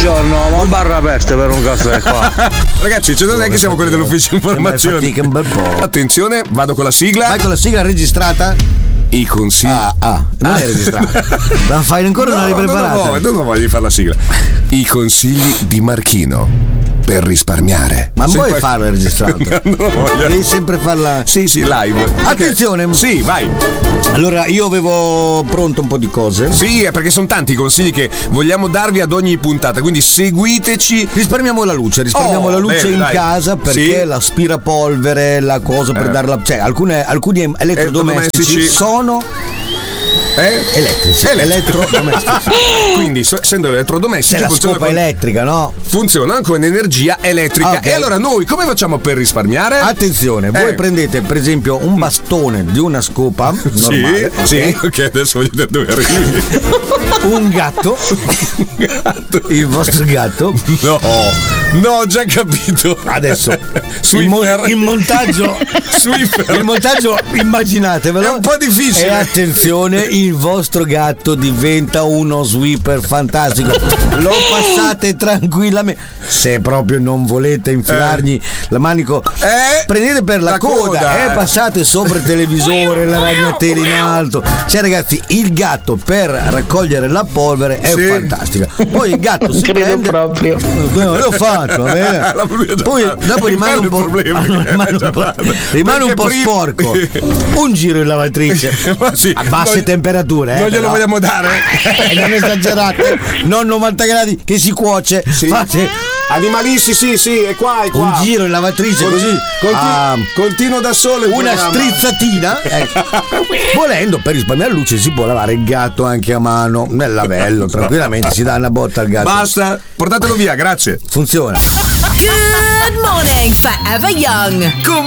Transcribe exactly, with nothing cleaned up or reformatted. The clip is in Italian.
Buongiorno, ma barra aperta per un caffè qua. Ragazzi, cioè non è che siamo quelli dell'ufficio informazioni. Un bel po'. Attenzione, vado con la sigla. Vai con la sigla registrata. I consigli. Ah, ah, non è registrata. La fai ancora, no, non l'hai preparata. No, no, non voglio fare la sigla. I consigli di Marchino per risparmiare. Ma Se vuoi poi... farla registrata? No, voglio... Devi sempre farla. Sì, sì, live. Attenzione. Okay. Sì, vai. Allora, io avevo pronto un po' di cose. Sì, è perché sono tanti i consigli che vogliamo darvi ad ogni puntata, quindi seguiteci. Risparmiamo la luce, risparmiamo oh, la luce bene, in dai. casa perché sì. l'aspirapolvere, la cosa per eh. darla. Cioè, alcune, alcuni elettrodomestici, elettrodomestici sono. Eh? Elettrici, elettrodomestici. Quindi, essendo elettrodomestici, c'è la scopa con... elettrica, no? Funzionano con energia elettrica. Okay. E allora noi come facciamo per risparmiare? Attenzione, voi eh. prendete per esempio un bastone di una scopa normale, sì, okay? sì, ok, adesso voglio vedere dove arrivi. Un gatto, un gatto, il vostro gatto. No, no, ho già capito. Adesso il, mo- il montaggio, Swiffer. il montaggio, immaginatevelo. È un po' difficile. E attenzione, il vostro gatto diventa uno sweeper fantastico. Lo passate tranquillamente. Se proprio non volete infilargli eh. la manico, eh. prendete per la, la coda, coda e eh, passate sopra il televisore, la ragnatela in alto. Cioè, ragazzi, il gatto per raccogliere la polvere è sì. fantastica. Poi il gatto si credo prende proprio. No, l'ho fatto, va bene. Poi dopo rimane un po', rimane un po', rimane un po' sporco. Un giro in lavatrice Ma sì, a basse non, temperature. Eh, non glielo però. vogliamo dare. Non esagerate, non novanta gradi che si cuoce. Sì. Fate Animalisti, sì, sì, è qua, è qua. un giro in lavatrice Conti- così. Conti- ah, continuo da solo. Una programma. strizzatina. Eh. Volendo, per risparmiare luce si può lavare il gatto anche a mano nel lavello. Tranquillamente si dà una botta al gatto. Basta, portatelo via, grazie. Funziona. Good morning, Forever Young.